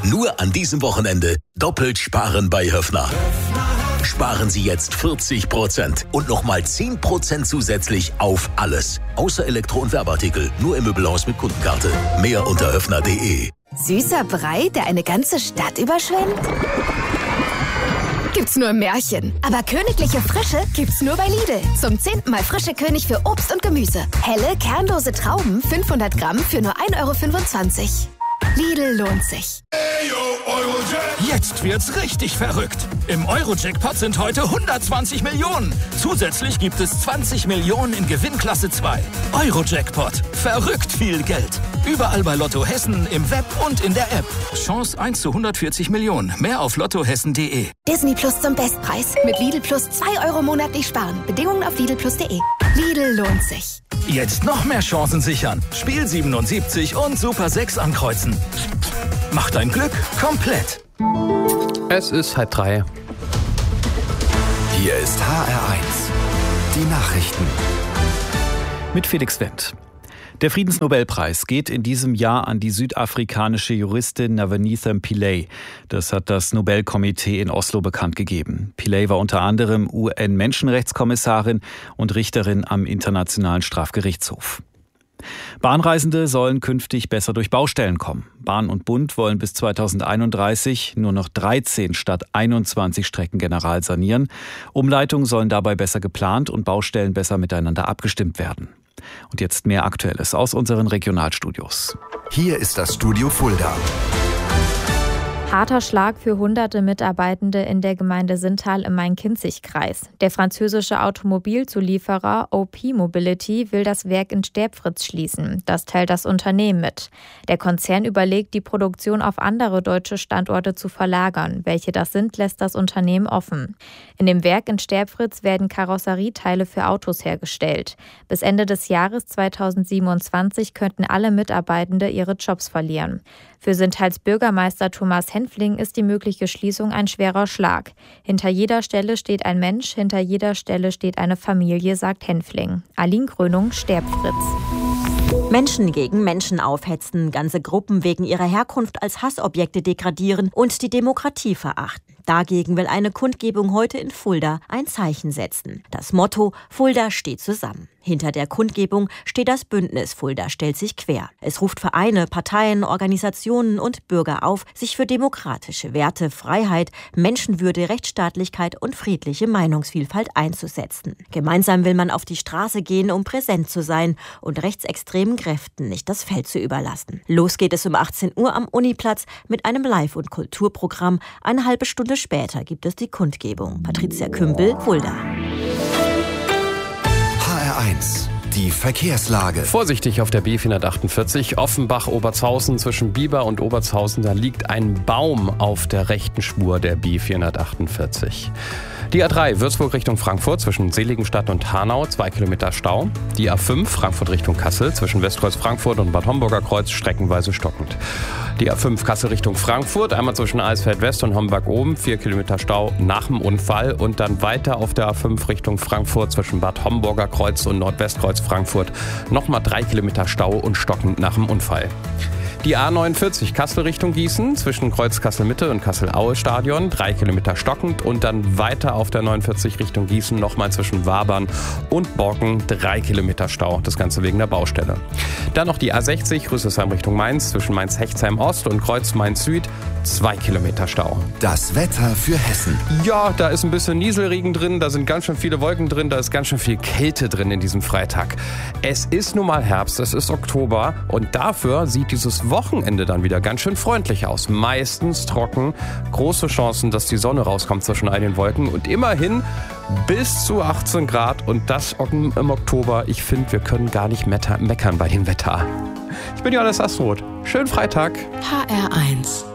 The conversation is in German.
Nur an diesem Wochenende doppelt sparen bei Höffner. Sparen Sie jetzt 40% und nochmal 10% zusätzlich auf alles. Außer Elektro- und Werbeartikel. Nur im Möbelhaus mit Kundenkarte. Mehr unter höffner.de. Süßer Brei, der eine ganze Stadt überschwemmt? Gibt's nur im Märchen. Aber königliche Frische gibt's nur bei Lidl. Zum 10. Mal frische König für Obst und Gemüse. Helle, kernlose Trauben, 500 Gramm für nur 1,25 €. Lidl lohnt sich. Jetzt wird's richtig verrückt. Im Euro-Jackpot sind heute 120 Millionen. Zusätzlich gibt es 20 Millionen in Gewinnklasse 2. Euro-Jackpot. Verrückt viel Geld. Überall bei Lotto Hessen, im Web und in der App. Chance 1 zu 140 Millionen. Mehr auf lottohessen.de. Disney Plus zum Bestpreis. Mit Lidl Plus 2 € monatlich sparen. Bedingungen auf lidlplus.de. Lidl lohnt sich. Jetzt noch mehr Chancen sichern. Spiel 77 und Super 6 ankreuzen. Mach dein Glück komplett. Es ist 2:30. Hier ist HR1. Die Nachrichten. Mit Felix Wendt. Der Friedensnobelpreis geht in diesem Jahr an die südafrikanische Juristin Navanitha Pillay. Das hat das Nobelkomitee in Oslo bekannt gegeben. Pillay war unter anderem UN-Menschenrechtskommissarin und Richterin am Internationalen Strafgerichtshof. Bahnreisende sollen künftig besser durch Baustellen kommen. Bahn und Bund wollen bis 2031 nur noch 13 statt 21 Strecken general sanieren. Umleitungen sollen dabei besser geplant und Baustellen besser miteinander abgestimmt werden. Und jetzt mehr Aktuelles aus unseren Regionalstudios. Hier ist das Studio Fulda. Harter Schlag für hunderte Mitarbeitende in der Gemeinde Sintal im Main-Kinzig-Kreis. Der französische Automobilzulieferer OP Mobility will das Werk in Sterbfritz schließen. Das teilt das Unternehmen mit. Der Konzern überlegt, die Produktion auf andere deutsche Standorte zu verlagern. Welche das sind, lässt das Unternehmen offen. In dem Werk in Sterbfritz werden Karosserieteile für Autos hergestellt. Bis Ende des Jahres 2027 könnten alle Mitarbeitende ihre Jobs verlieren. Für Sintals Bürgermeister Thomas Henfling ist die mögliche Schließung ein schwerer Schlag. Hinter jeder Stelle steht ein Mensch, hinter jeder Stelle steht eine Familie, sagt Henfling. Aline Krönung, Sterbfritz. Menschen gegen Menschen aufhetzen, ganze Gruppen wegen ihrer Herkunft als Hassobjekte degradieren und die Demokratie verachten. Dagegen will eine Kundgebung heute in Fulda ein Zeichen setzen. Das Motto: Fulda steht zusammen. Hinter der Kundgebung steht das Bündnis Fulda stellt sich quer. Es ruft Vereine, Parteien, Organisationen und Bürger auf, sich für demokratische Werte, Freiheit, Menschenwürde, Rechtsstaatlichkeit und friedliche Meinungsvielfalt einzusetzen. Gemeinsam will man auf die Straße gehen, um präsent zu sein und rechtsextremen Kräften nicht das Feld zu überlassen. Los geht es um 18 Uhr am Uniplatz mit einem Live- und Kulturprogramm. Eine halbe Stunde später gibt es die Kundgebung. Patricia Kümbel, Fulda. HR1, die Verkehrslage. Vorsichtig auf der B448 Offenbach-Obertshausen zwischen Bieber und Obertshausen. Da liegt ein Baum auf der rechten Spur der B448. Die A3 Würzburg Richtung Frankfurt zwischen Seligenstadt und Hanau 2 Kilometer Stau. Die A5 Frankfurt Richtung Kassel zwischen Westkreuz Frankfurt und Bad Homburger Kreuz streckenweise stockend. Die A5 Kassel Richtung Frankfurt, einmal zwischen Eisfeld West und Homburg oben, 4 Kilometer Stau nach dem Unfall und dann weiter auf der A5 Richtung Frankfurt zwischen Bad Homburger Kreuz und Nordwestkreuz Frankfurt, nochmal 3 Kilometer Stau und stockend nach dem Unfall. Die A49 Kassel Richtung Gießen zwischen Kreuz Kassel-Mitte und Kassel-Aue-Stadion, 3 Kilometer stockend und dann weiter auf der 49 Richtung Gießen nochmal zwischen Wabern und Borken, 3 Kilometer Stau, das Ganze wegen der Baustelle. Dann noch die A60 Rüsselsheim Richtung Mainz zwischen Mainz-Hechtsheim Ost und Kreuz Mainz-Süd, 2 Kilometer Stau. Das Wetter für Hessen. Ja, da ist ein bisschen Nieselregen drin, da sind ganz schön viele Wolken drin, da ist ganz schön viel Kälte drin in diesem Freitag. Es ist nun mal Herbst, es ist Oktober und dafür sieht dieses Wochenende dann wieder ganz schön freundlich aus. Meistens trocken, große Chancen, dass die Sonne rauskommt zwischen all den Wolken und immerhin bis zu 18 Grad und das im Oktober. Ich finde, wir können gar nicht meckern bei dem Wetter. Ich bin Johannes Asroth. Schönen Freitag. HR1